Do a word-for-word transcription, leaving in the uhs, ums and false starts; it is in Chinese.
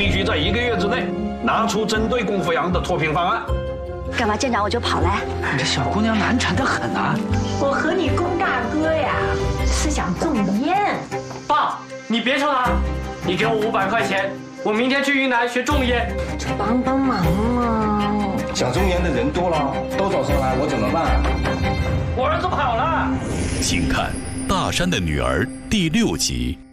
必须在一个月之内拿出针对龚福阳的脱贫方案。 干嘛见着我就跑来？ 你这小姑娘难缠得很啊！ 我和你龚大哥呀是想种烟。 爸，你别吵了，你给我五百块钱，我明天去云南学种烟。 帮帮忙啊！ 想种烟的人多了，都找上来，我怎么办？ 我儿子跑了。 请看《大山的女儿》第六集。